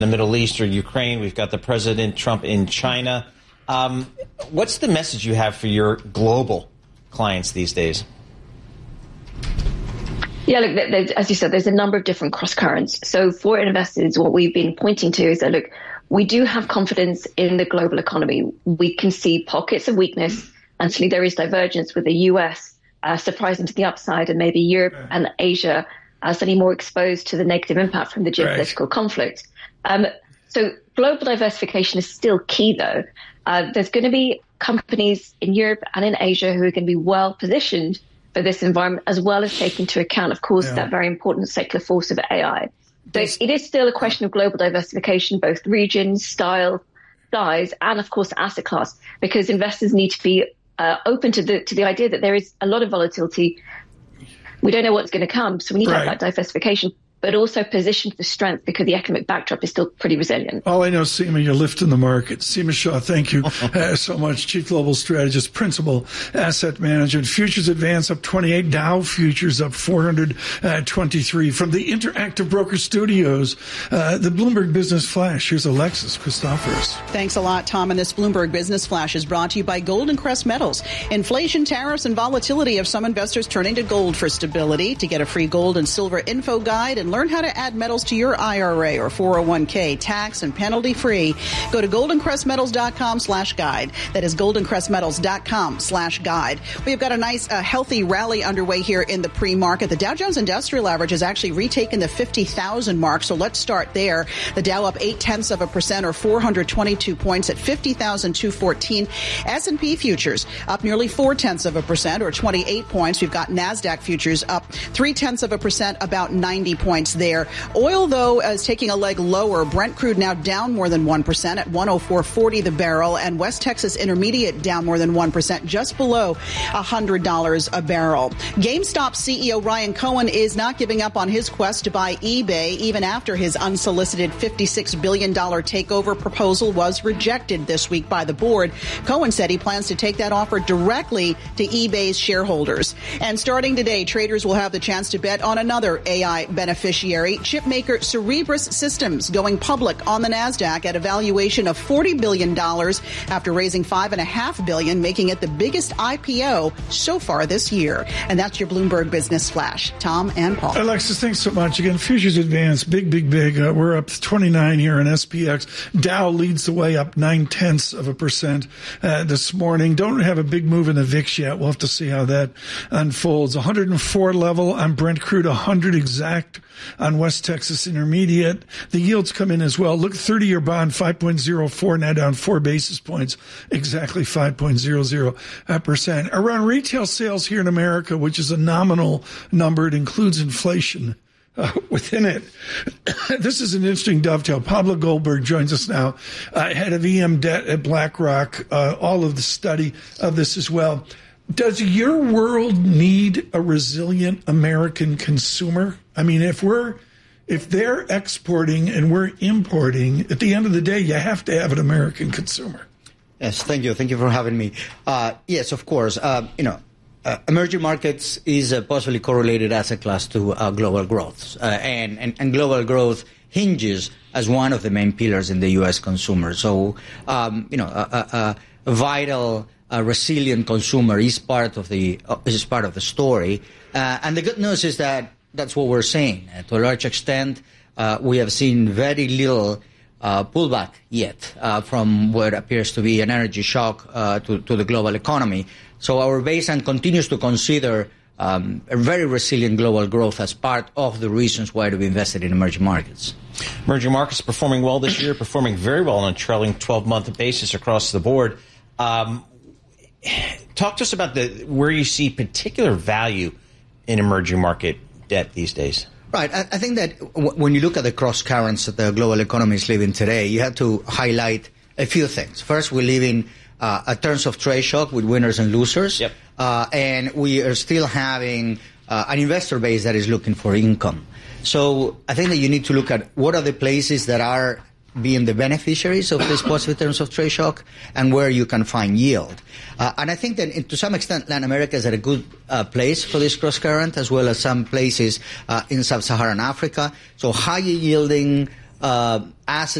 the Middle East or Ukraine. We've got the President Trump in China. What's the message you have for your global clients these days? Yeah, look, as you said, there's a number of different cross currents. So for investors, what we've been pointing to is that, look, we do have confidence in the global economy. We can see pockets of weakness, and certainly there is divergence with the US surprising to the upside, and maybe Europe and Asia certainly more exposed to the negative impact from the geopolitical conflict. So global diversification is still key, though. There's going to be companies in Europe and in Asia who are going to be well positioned for this environment, as well as take into account, of course, that very important secular force of AI. So it is still a question of global diversification, both region, style, size, and of course, asset class, because investors need to be open to the idea that there is a lot of volatility. We don't know what's going to come, so we need to have that diversification, but also position for strength because the economic backdrop is still pretty resilient. All I know, Seema, you're lifting the market. Seema Shah, thank you so much. Chief Global Strategist, Principal Asset Manager. Futures advance up 28. Dow Futures up 423. From the Interactive Broker Studios, the Bloomberg Business Flash. Here's Alexis Christoforous. Thanks a lot, Tom. And this Bloomberg Business Flash is brought to you by Golden Crest Metals. Inflation, tariffs, and volatility have some investors turning to gold for stability. To get a free gold and silver info guide and learn how to add metals to your IRA or 401k tax and penalty free, go to goldencrestmetals.com/guide. That is goldencrestmetals.com/guide. We've got a nice healthy rally underway here in the pre-market. The Dow Jones Industrial Average has actually retaken the 50,000 mark. So let's start there. The Dow up 0.8% or 422 points at 50,214. S&P futures up nearly 0.4% or 28 points. We've got NASDAQ futures up 0.3%, about 90 points there. Oil, though, is taking a leg lower. Brent crude now down more than 1% at $104.40 the barrel, and West Texas Intermediate down more than 1%, just below $100 a barrel. GameStop CEO Ryan Cohen is not giving up on his quest to buy eBay, even after his unsolicited $56 billion takeover proposal was rejected this week by the board. Cohen said he plans to take that offer directly to eBay's shareholders. And starting today, traders will have the chance to bet on another AI beneficiary, chipmaker Cerebras Systems, going public on the NASDAQ at a valuation of $40 billion after raising $5.5 billion, making it the biggest IPO so far this year. And that's your Bloomberg Business Flash. Tom and Paul. Alexis, thanks so much. Again, futures advance, big. We're up 29 here in SPX. Dow leads the way up 0.9% this morning. Don't have a big move in the VIX yet. We'll have to see how that unfolds. 104 level on Brent crude, 100 exact on West Texas Intermediate. The yields come in as well. Look, 30-year bond, 5.04, now down 4 basis points, exactly 5.00%. Around retail sales here in America, which is a nominal number, it includes inflation within it. This is an interesting dovetail. Pablo Goldberg joins us now, head of EM debt at BlackRock, all of the study of this as well. Does your world need a resilient American consumer? I mean, if they're exporting and we're importing, at the end of the day, you have to have an American consumer. Yes, thank you. Thank you for having me. Yes, of course. Emerging markets is a possibly correlated asset class to global growth. And global growth hinges as one of the main pillars in the U.S. consumer. So, a vital, resilient consumer is part of the story. And the good news is that that's what we're seeing. To a large extent, we have seen very little pullback yet from what appears to be an energy shock to the global economy. So our baseline continues to consider a very resilient global growth as part of the reasons why to be invested in emerging markets. Emerging markets performing well this year, performing very well on a trailing 12-month basis across the board. Talk to us about where you see particular value in emerging market debt these days. Right. I think that when you look at the cross currents that the global economy is living today, you have to highlight a few things. First, we live in a terms of trade shock with winners and losers. Yep. And we are still having an investor base that is looking for income. So I think that you need to look at what are the places that are being the beneficiaries of this positive terms of trade shock and where you can find yield. And I think that to some extent, Latin America is at a good place for this cross-current, as well as some places in Sub-Saharan Africa. So higher yielding assets